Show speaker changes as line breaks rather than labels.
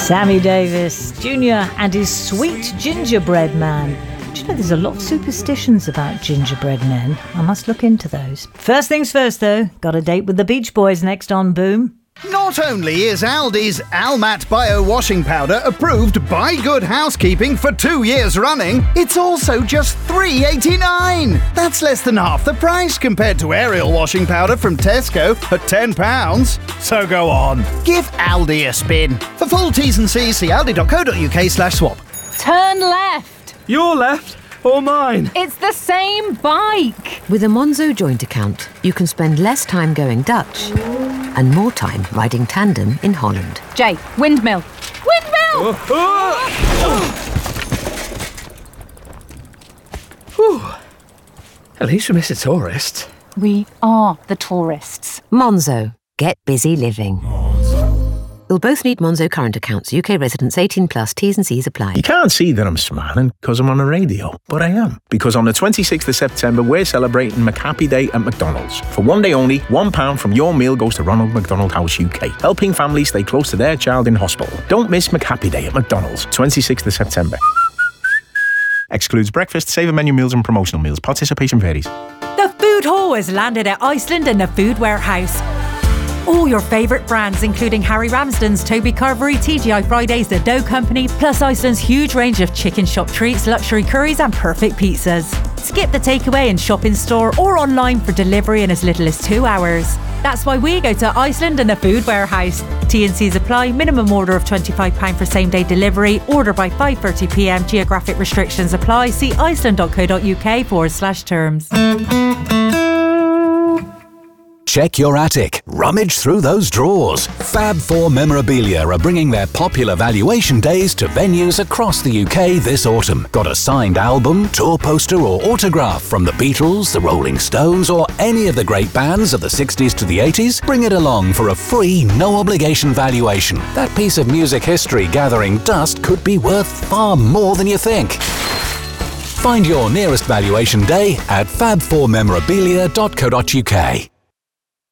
Sammy Davis Jr. and his Sweet Gingerbread Man. Do you know there's a lot of superstitions about gingerbread men? I must look into those. First things first though, got a date with the Beach Boys next on Boom.
Not only is Aldi's Almat Bio Washing Powder approved by Good Housekeeping for 2 years running, it's also just $3.89. That's less than half the price compared to Ariel washing powder from Tesco at £10. So go on, give Aldi a spin. For full T's and C's, see aldi.co.uk/swap.
Turn left.
Your left or mine?
It's the same bike.
With a Monzo joint account, you can spend less time going Dutch and more time riding tandem in Holland.
Jay, windmill. Windmill!
Whew. At least we missed a tourist.
We are the tourists.
Monzo. Get busy living. You'll both need Monzo current accounts. UK residents 18 plus. T's and C's apply.
You can't see that I'm smiling because I'm on the radio, but I am. Because on the 26th of September, we're celebrating McHappy Day at McDonald's. For one day only, £1 from your meal goes to Ronald McDonald House UK, helping families stay close to their child in hospital. Don't miss McHappy Day at McDonald's, 26th of September. Excludes breakfast, saver menu meals and promotional meals. Participation varies.
The Food Hall has landed at Iceland in the Food Warehouse. All your favourite brands, including Harry Ramsden's, Toby Carvery, TGI Fridays, The Dough Company, plus Iceland's huge range of chicken shop treats, luxury curries and perfect pizzas. Skip the takeaway and shop in store or online for delivery in as little as 2 hours. That's why we go to Iceland and the Food Warehouse. T&Cs apply. Minimum order of £25 for same-day delivery. Order by 5:30pm. Geographic restrictions apply. See iceland.co.uk/terms.
Check your attic. Rummage through those drawers. Fab 4 Memorabilia are bringing their popular valuation days to venues across the UK this autumn. Got a signed album, tour poster or autograph from the Beatles, the Rolling Stones or any of the great bands of the 60s to the 80s? Bring it along for a free, no-obligation valuation. That piece of music history gathering dust could be worth far more than you think. Find your nearest valuation day at fab4memorabilia.co.uk.